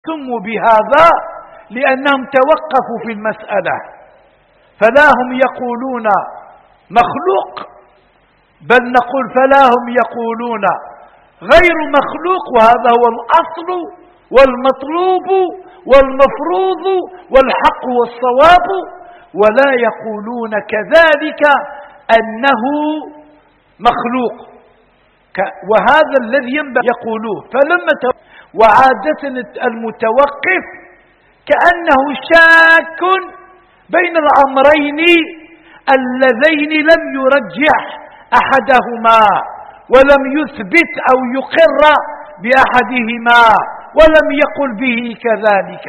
سموا بهذا لأنهم توقفوا في المسألة، فلا هم يقولون مخلوق، بل نقول فلا هم يقولون غير مخلوق، وهذا هو الأصل والمطلوب والمفروض والحق والصواب، ولا يقولون كذلك أنه مخلوق، وهذا الذي ينبغي يقولوه. وعادة المتوقف كأنه شاك بين الأمرين اللذين لم يرجح أحدهما ولم يثبت أو يقر بأحدهما ولم يقل به كذلك.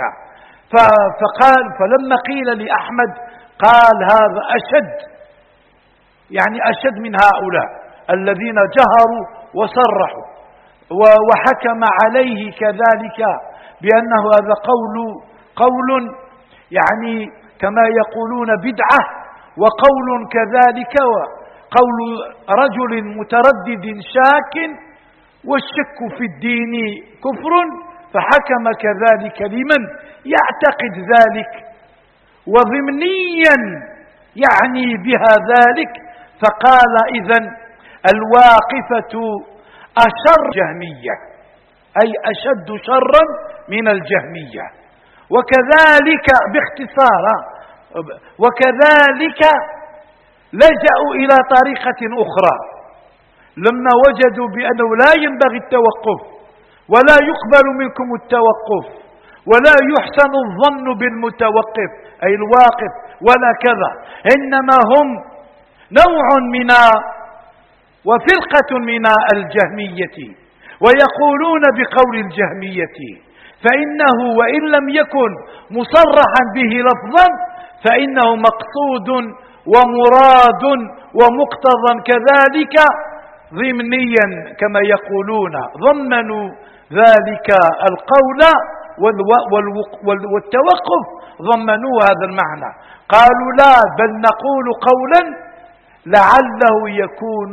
فلما قيل لأحمد قال هذا أشد، يعني أشد من هؤلاء الذين جهروا وصرحوا، وحكم عليه كذلك بأنه هذا قول يعني كما يقولون بدعة، وقول كذلك قول رجل متردد شاك، والشك في الدين كفر، فحكم كذلك لمن يعتقد ذلك وضمنيا يعني بها ذلك. فقال إذن الواقفة أشر جهمية، أي أشد شرا من الجهمية. وكذلك باختصار، وكذلك لجأوا إلى طريقة أخرى لما وجدوا بأنه لا ينبغي التوقف ولا يقبل منكم التوقف ولا يحسن الظن بالمتوقف أي الواقف ولا كذا، إنما هم نوع من وفرقة من الجهمية، ويقولون بقول الجهمية، فإنه وإن لم يكن مصرحا به لفظا فإنه مقصود ومراد ومقتضى كذلك ضمنيا، كما يقولون ضمنوا ذلك القول والتوقف، ضمنوا هذا المعنى. قالوا لا، بل نقول قولا لعله يكون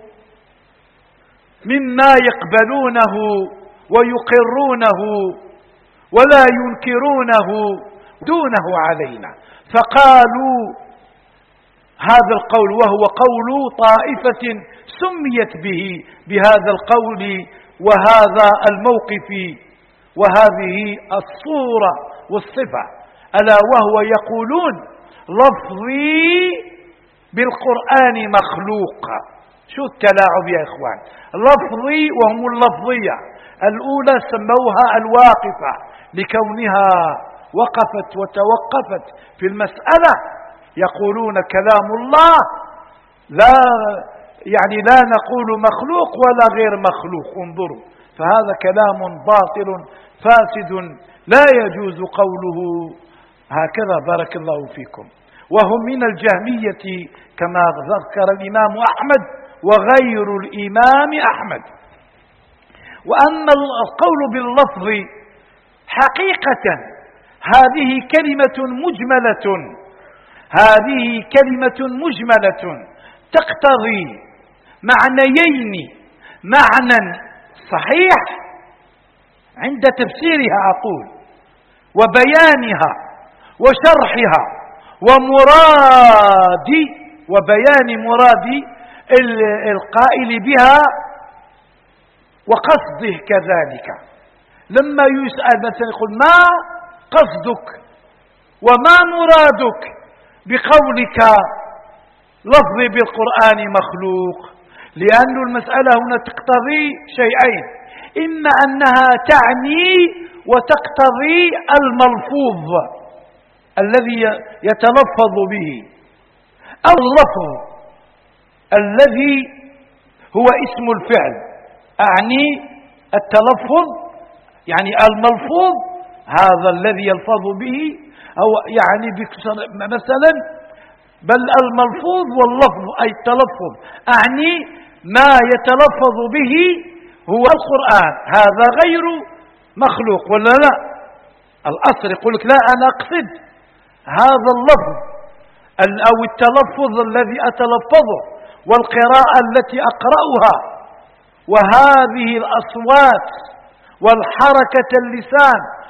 مما يقبلونه ويقرونه ولا ينكرونه دونه علينا. فقالوا هذا القول، وهو قول طائفة سميت به بهذا القول وهذا الموقف وهذه الصورة والصفة، ألا وهو يقولون لفظي بالقرآن مخلوق. شو التلاعب يا إخوان؟ لفظي، وهم اللفظية الأولى سموها الواقفة لكونها وقفت وتوقفت في المسألة، يقولون كلام الله لا، يعني لا نقول مخلوق ولا غير مخلوق، انظروا، فهذا كلام باطل فاسد لا يجوز قوله هكذا. بارك الله فيكم. وهم من الجهمية كما ذكر الإمام أحمد وغير الإمام أحمد. وأما القول باللفظ حقيقة هذه كلمة مجملة، هذه كلمة مجملة تقتضي معنيين، معنى صحيح عند تفسيرها أقول وبيانها وشرحها وبيان مراد القائل بها وقصده كذلك. لما يسأل مثلا يقول ما قصدك وما مرادك بقولك لفظي بالقرآن مخلوق؟ لأن المسألة هنا تقتضي شيئين، إما أنها تعني وتقتضي الملفوظ الذي يتلفظ به، أو اللفظ الذي هو اسم الفعل، أعني التلفظ يعني الملفوظ هذا الذي يلفظ به، أو يعني مثلا بل الملفوظ واللفظ أي التلفظ، أعني ما يتلفظ به هو القرآن، هذا غير مخلوق ولا لا؟ الأصل يقول لك لا، أنا أقصد هذا اللفظ أو التلفظ الذي أتلفظه والقراءة التي أقرأها وهذه الأصوات والحركة اللسان